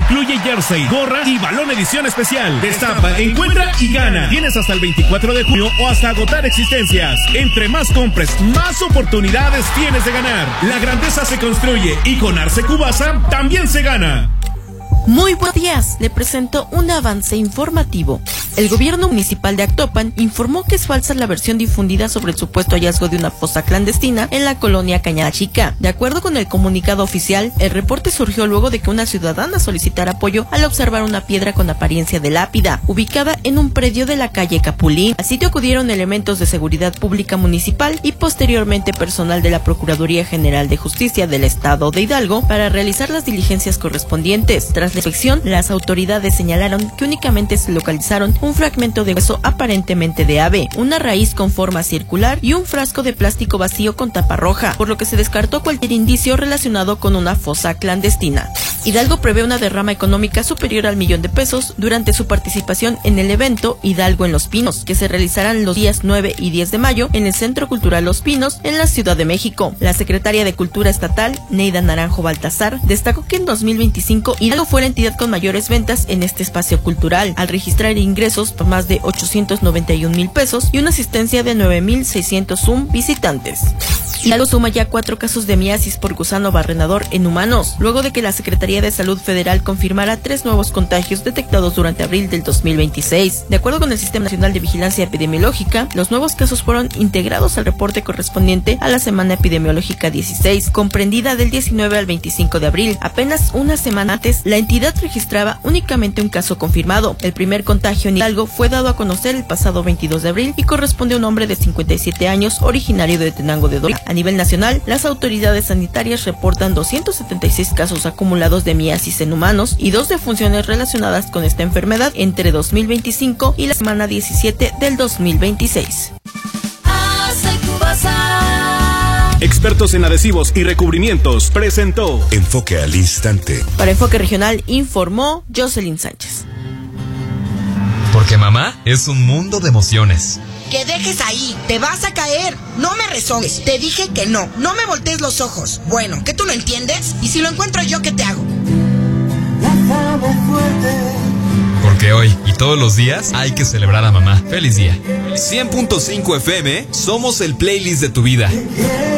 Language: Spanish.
Incluye jersey, gorra y balón edición especial. Destapa, encuentra y gana. Tienes hasta el 24 de junio o hasta agotar existencias. Entre más compres, más oportunidades tienes de ganar. La grandeza se construye y con Arce Cubasa también se gana. Muy buenos días, le presento un avance informativo. El gobierno municipal de Actopan informó que es falsa la versión difundida sobre el supuesto hallazgo de una fosa clandestina en la colonia Cañada Chica. De acuerdo con el comunicado oficial, el reporte surgió luego de que una ciudadana solicitara apoyo al observar una piedra con apariencia de lápida, ubicada en un predio de la calle Capulín. Al sitio acudieron elementos de seguridad pública municipal y posteriormente personal de la Procuraduría General de Justicia del Estado de Hidalgo para realizar las diligencias correspondientes. Tras la inspección, las autoridades señalaron que únicamente se localizaron un fragmento de hueso aparentemente de ave, una raíz con forma circular y un frasco de plástico vacío con tapa roja, por lo que se descartó cualquier indicio relacionado con una fosa clandestina. Hidalgo prevé una derrama económica superior al $1,000,000 durante su participación en el evento Hidalgo en Los Pinos, que se realizarán los días 9 y 10 de mayo en el Centro Cultural Los Pinos, en la Ciudad de México. La secretaria de Cultura Estatal, Neida Naranjo Baltazar, destacó que en 2025 Hidalgo fue la entidad con mayores ventas en este espacio cultural, al registrar ingresos por más de $891,000 y una asistencia de 9,601 visitantes. Hidalgo suma ya 4 casos de miasis por gusano barrenador en humanos, luego de que la Secretaría de Salud Federal confirmara 3 nuevos contagios detectados durante abril del 2026. De acuerdo con el Sistema Nacional de Vigilancia Epidemiológica, los nuevos casos fueron integrados al reporte correspondiente a la semana epidemiológica 16, comprendida del 19 al 25 de abril. Apenas una semana antes, la entidad registraba únicamente un caso confirmado. El primer contagio en Hidalgo fue dado a conocer el pasado 22 de abril y corresponde a un hombre de 57 años originario de Tenango de Dora. A nivel nacional, las autoridades sanitarias reportan 276 casos acumulados de miasis en humanos y 2 defunciones relacionadas con esta enfermedad entre 2025 y la semana 17 del 2026. Expertos en adhesivos y recubrimientos presentó Enfoque al Instante. Para Enfoque Regional informó Jocelyn Sánchez. Porque mamá es un mundo de emociones. Que dejes ahí, te vas a caer. No me rezones, te dije que no. No me voltees los ojos. Bueno, ¿que tú lo entiendes? Y si lo encuentro yo, ¿qué te hago? Porque hoy y todos los días hay que celebrar a mamá. ¡Feliz día! 100.5 FM, somos el playlist de tu vida.